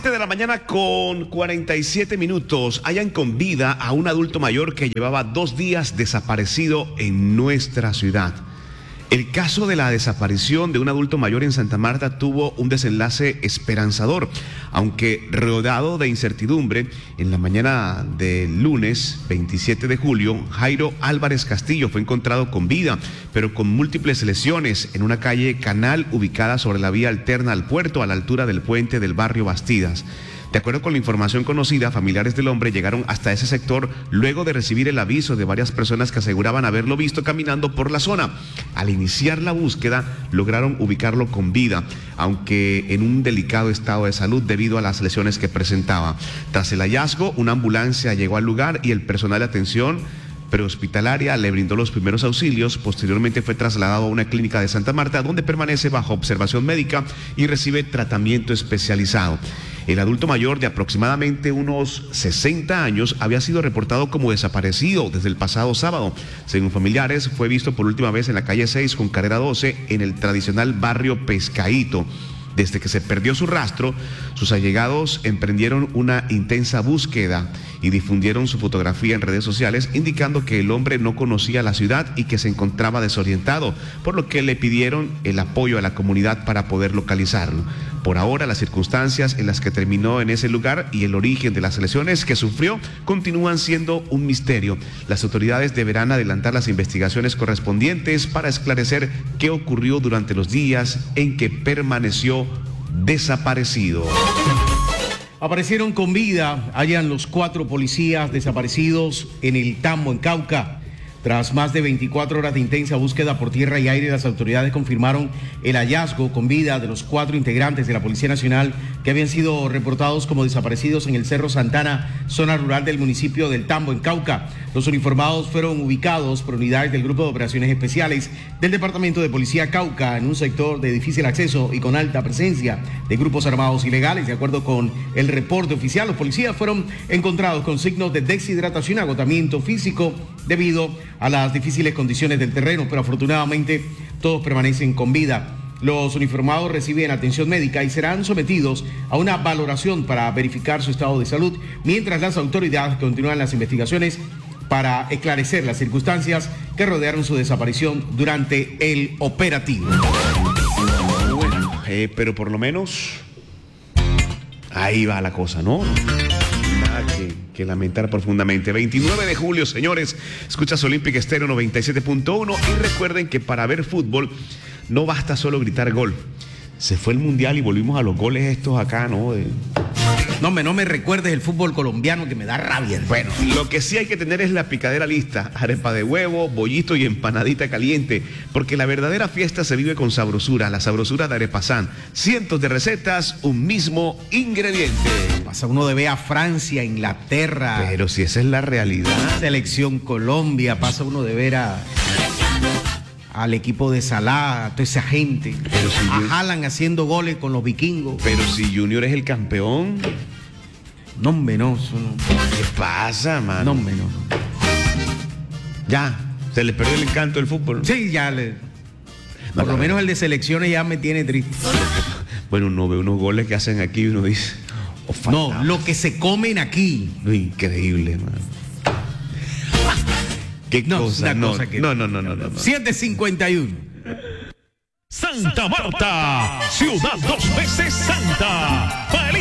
7 de la mañana con 47 minutos. Hallan con vida a un adulto mayor que llevaba 2 días desaparecido en nuestra ciudad. El caso de la desaparición de un adulto mayor en Santa Marta tuvo un desenlace esperanzador, aunque rodeado de incertidumbre. En la mañana del lunes 27 de julio, Jairo Álvarez Castillo fue encontrado con vida, pero con múltiples lesiones en una calle Canal ubicada sobre la vía alterna al puerto a la altura del puente del barrio Bastidas. De acuerdo con la información conocida, familiares del hombre llegaron hasta ese sector luego de recibir el aviso de varias personas que aseguraban haberlo visto caminando por la zona. Al iniciar la búsqueda, lograron ubicarlo con vida, aunque en un delicado estado de salud debido a las lesiones que presentaba. Tras el hallazgo, una ambulancia llegó al lugar y el personal de atención prehospitalaria le brindó los primeros auxilios. Posteriormente fue trasladado a una clínica de Santa Marta, donde permanece bajo observación médica y recibe tratamiento especializado. El adulto mayor de aproximadamente unos 60 años había sido reportado como desaparecido desde el pasado sábado. Según familiares, fue visto por última vez en la calle 6 con carrera 12 en el tradicional barrio Pescadito. Desde que se perdió su rastro, sus allegados emprendieron una intensa búsqueda y difundieron su fotografía en redes sociales, indicando que el hombre no conocía la ciudad y que se encontraba desorientado, por lo que le pidieron el apoyo a la comunidad para poder localizarlo. Por ahora, las circunstancias en las que terminó en ese lugar y el origen de las lesiones que sufrió continúan siendo un misterio. Las autoridades deberán adelantar las investigaciones correspondientes para esclarecer qué ocurrió durante los días en que permaneció desaparecido. Aparecieron con vida, hallan los 4 policías desaparecidos en el Tambo, en Cauca. Tras más de 24 horas de intensa búsqueda por tierra y aire, las autoridades confirmaron el hallazgo con vida de los 4 integrantes de la Policía Nacional que habían sido reportados como desaparecidos en el Cerro Santana, zona rural del municipio del Tambo, en Cauca. Los uniformados fueron ubicados por unidades del Grupo de Operaciones Especiales del Departamento de Policía Cauca en un sector de difícil acceso y con alta presencia de grupos armados ilegales. De acuerdo con el reporte oficial, los policías fueron encontrados con signos de deshidratación y agotamiento físico debido a las difíciles condiciones del terreno, pero afortunadamente todos permanecen con vida. Los uniformados reciben atención médica y serán sometidos a una valoración para verificar su estado de salud, mientras las autoridades continúan las investigaciones para esclarecer las circunstancias que rodearon su desaparición durante el operativo. Bueno, pero por lo menos ahí va la cosa, ¿no? Nada que lamentar profundamente. 29 de julio, señores, escuchas Olímpica Estéreo 97.1 y recuerden que para ver fútbol no basta solo gritar gol. Se fue el Mundial y volvimos a los goles estos acá, ¿no? No me recuerdes el fútbol colombiano, que me da rabia. Bueno, lo que sí hay que tener es la picadera lista, arepa de huevo, bollito y empanadita caliente, porque la verdadera fiesta se vive con sabrosura, la sabrosura de Arepazán. Cientos de recetas, un mismo ingrediente. Pasa uno de ver a Francia, Inglaterra. Pero si esa es la realidad. Selección Colombia, pasa uno de ver al equipo de Salah, a toda esa gente. Pero si a Haaland haciendo goles con los vikingos. Pero si Junior es el campeón. No, hombre, no. ¿Qué pasa, mano? No, hombre, no. Ya, se le perdió el encanto del fútbol. Sí, ya por lo menos el de selecciones ya me tiene triste. Bueno, uno ve unos goles que hacen aquí y uno dice... no, lo que se comen aquí. Increíble, mano. ¿Qué cosa? No. 7:51. Santa Marta, ciudad 2 veces santa.